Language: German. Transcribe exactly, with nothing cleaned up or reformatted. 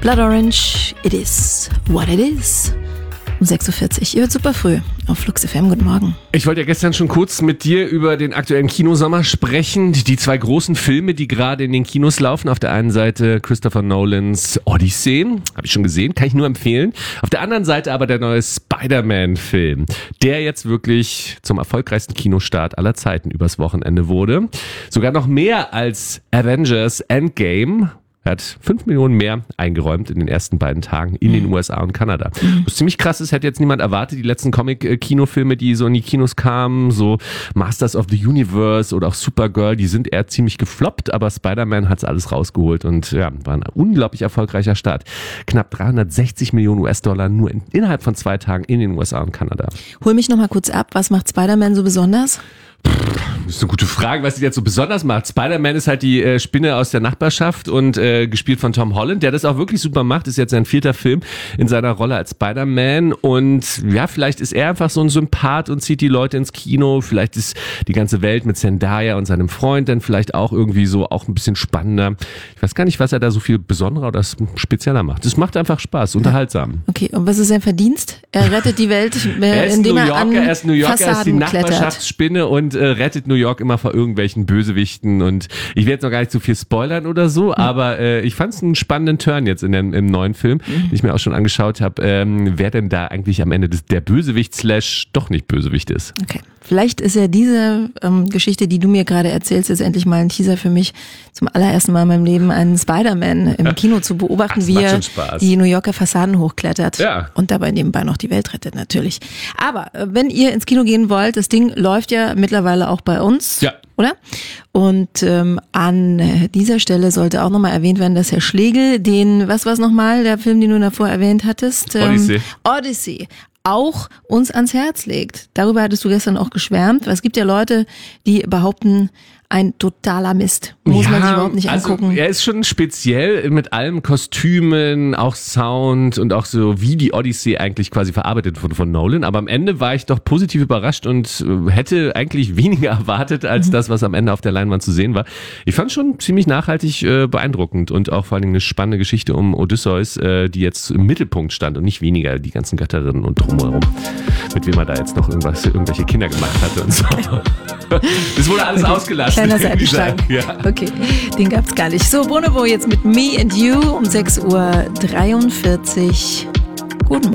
Blood Orange, it is what it is. Um sechs Uhr vierzig, ihr hört super früh auf Flux F M. Guten Morgen. Ich wollte ja gestern schon kurz mit dir über den aktuellen Kinosommer sprechen. Die zwei großen Filme, die gerade in den Kinos laufen. Auf der einen Seite Christopher Nolans Odyssey, habe ich schon gesehen, kann ich nur empfehlen. Auf der anderen Seite aber der neue Spider-Man-Film, der jetzt wirklich zum erfolgreichsten Kinostart aller Zeiten übers Wochenende wurde. Sogar noch mehr als Avengers Endgame. Er hat fünf Millionen mehr eingeräumt in den ersten beiden Tagen in den U S A und Kanada. Was ziemlich krass ist, hätte jetzt niemand erwartet. Die letzten Comic-Kinofilme, die so in die Kinos kamen, so Masters of the Universe oder auch Supergirl, die sind eher ziemlich gefloppt, aber Spider-Man hat's alles rausgeholt und ja, war ein unglaublich erfolgreicher Start. Knapp dreihundertsechzig Millionen U S-Dollar nur in, innerhalb von zwei Tagen in den U S A und Kanada. Hol mich nochmal kurz ab, was macht Spider-Man so besonders? Das ist eine gute Frage, was sie jetzt so besonders macht. Spider-Man ist halt die äh, Spinne aus der Nachbarschaft und äh, gespielt von Tom Holland, der das auch wirklich super macht. Ist jetzt sein vierter Film in seiner Rolle als Spider-Man und ja, vielleicht ist er einfach so ein Sympath und zieht die Leute ins Kino. Vielleicht ist die ganze Welt mit Zendaya und seinem Freund dann vielleicht auch irgendwie so auch ein bisschen spannender. Ich weiß gar nicht, was er da so viel besonderer oder spezieller macht. Das macht einfach Spaß, unterhaltsam. Okay, und was ist sein Verdienst? Er rettet die Welt, äh, er ist indem New er Yorker, an er ist New Yorker, er ist die Fassaden klettert. Nachbarschaftsspinne und äh, rettet New York immer vor irgendwelchen Bösewichten und ich will jetzt noch gar nicht zu viel spoilern oder so, mhm. aber äh, ich fand es einen spannenden Turn jetzt in dem, im neuen Film, mhm. den ich mir auch schon angeschaut habe, ähm, wer denn da eigentlich am Ende des, der Bösewicht slash doch nicht Bösewicht ist. Okay. Vielleicht ist ja diese ähm, Geschichte, die du mir gerade erzählst, jetzt endlich mal ein Teaser für mich, zum allerersten Mal in meinem Leben einen Spider-Man im Kino zu beobachten, Ach, wie er Spaß. die New Yorker Fassaden hochklettert ja. und dabei nebenbei noch die Welt rettet natürlich. Aber äh, wenn ihr ins Kino gehen wollt, das Ding läuft ja mittlerweile auch bei uns. Ja. Oder? Und ähm, an dieser Stelle sollte auch nochmal erwähnt werden, dass Herr Schlegel den, was war es nochmal, der Film, den du davor erwähnt hattest? Ähm, Odyssey. Odyssey. Auch uns ans Herz legt. Darüber hattest du gestern auch geschwärmt, weil es gibt ja Leute, die behaupten, ein totaler Mist. Muss ja, man sich überhaupt nicht angucken. Also er ist schon speziell mit allem Kostümen, auch Sound und auch so, wie die Odyssey eigentlich quasi verarbeitet wurde von Nolan. Aber am Ende war ich doch positiv überrascht und hätte eigentlich weniger erwartet als mhm. das, was am Ende auf der Leinwand zu sehen war. Ich fand schon ziemlich nachhaltig äh, beeindruckend und auch vor allem eine spannende Geschichte um Odysseus, äh, die jetzt im Mittelpunkt stand und nicht weniger die ganzen Götterinnen und drumherum, mit wem er da jetzt noch irgendwas, irgendwelche Kinder gemacht hatte und so. Das wurde alles okay. ausgelassen. Kleiner Seitenstein. Ja. Okay, den gab's gar nicht. So, Bonobo jetzt mit Me and You um sechs Uhr dreiundvierzig. Guten Morgen.